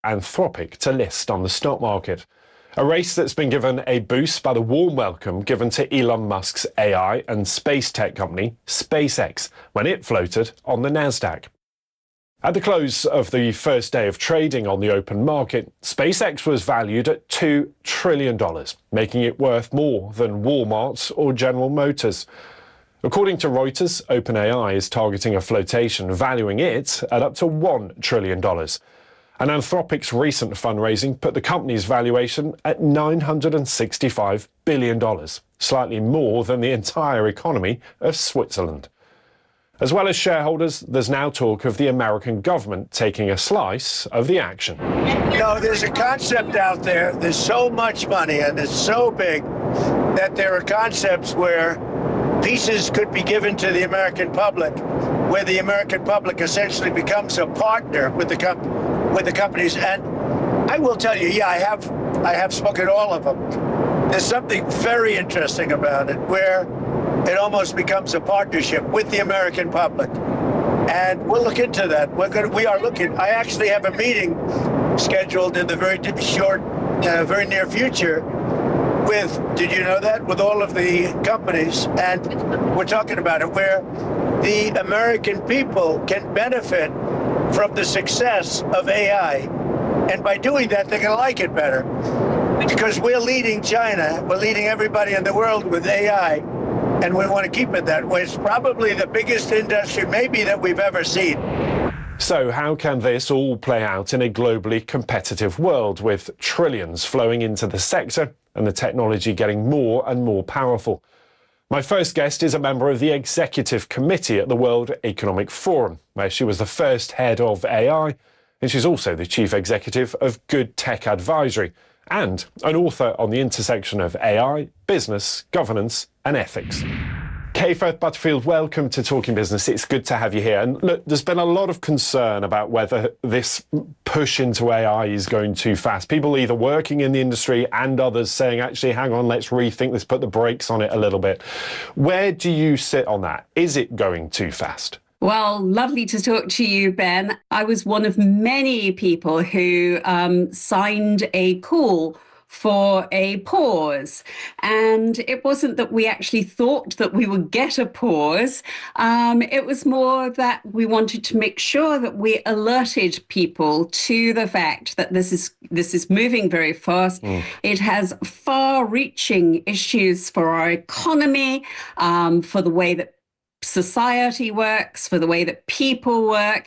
Anthropic to list on the stock market. A race that's been given a boost by the warm welcome given to Elon Musk's AI and space tech company, SpaceX, when it floated on the Nasdaq. At the close of the first day of trading on the open market, SpaceX was valued at $2 trillion, making it worth more than Walmart or General Motors. According to Reuters, OpenAI is targeting a flotation, valuing it at up to $1 trillion. And Anthropic's recent fundraising put the company's valuation at $965 billion, slightly more than the entire economy of Switzerland. As well as shareholders, there's now talk of the American government taking a slice of the action. No, there's a concept out there. There's so much money and it's so big that there are concepts where pieces could be given to the American public, where the American public essentially becomes a partner with the companies. And I will tell you, yeah, I have spoken to all of them. There's something very interesting about it, where it almost becomes a partnership with the American public. And we'll look into that. We are looking. I actually have a meeting scheduled in the very near future with, did you know that, with all of the companies. And we're talking about it, where the American people can benefit from the success of AI. And by doing that, they're going to like it better. Because we're leading China, we're leading everybody in the world with AI, and we want to keep it that way. It's probably the biggest industry maybe that we've ever seen. So how can this all play out in a globally competitive world with trillions flowing into the sector and the technology getting more and more powerful? My first guest is a member of the executive committee at the World Economic Forum, where she was the first head of AI, and she's also the chief executive of Good Tech Advisory, and an author on the intersection of AI, business, governance, and ethics. Kay Firth Butterfield, welcome to Talking Business. It's good to have you here. And look, there's been a lot of concern about whether this push into AI is going too fast. People either working in the industry and others saying, actually, hang on, let's rethink this, put the brakes on it a little bit. Where do you sit on that? Is it going too fast? Well, lovely to talk to you, Ben. I was one of many people who signed a call for a pause. And it wasn't that we actually thought that we would get a pause. It was more that we wanted to make sure that we alerted people to the fact that this is moving very fast. It has far-reaching issues for our economy, for the way that society works, for the way that people work,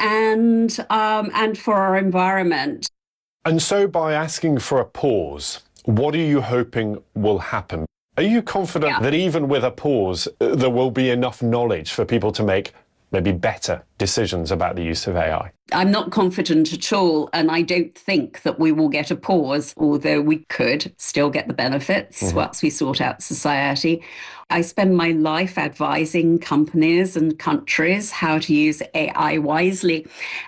and for our environment. And so by asking for a pause, what are you hoping will happen? Are you confident that even with a pause, there will be enough knowledge for people to make maybe better decisions about the use of AI? I'm not confident at all, and I don't think that we will get a pause, although we could still get the benefits once we sort out society. I spend my life advising companies and countries how to use AI wisely.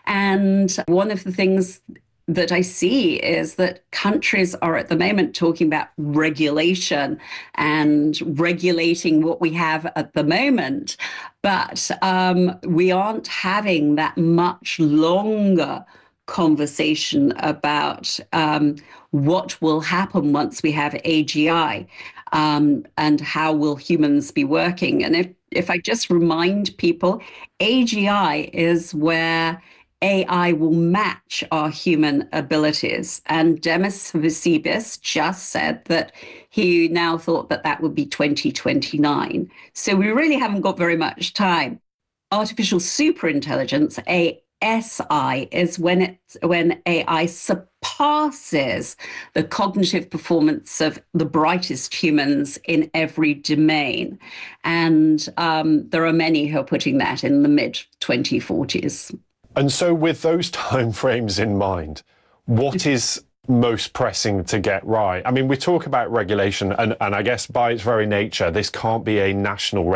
And one of the things that I see is that countries are at the moment talking about regulation and regulating what we have at the moment, but we aren't having that much longer conversation about what will happen once we have AGI, and how will humans be working. And if I just remind people, AGI is where AI will match our human abilities. And Demis Hassabis just said that he now thought that that would be 2029. So we really haven't got very much time. Artificial superintelligence, ASI, is when AI surpasses the cognitive performance of the brightest humans in every domain. And there are many who are putting that in the mid-2040s. And so with those timeframes in mind, what is most pressing to get right? I mean, we talk about regulation, and I guess by its very nature, this can't be a national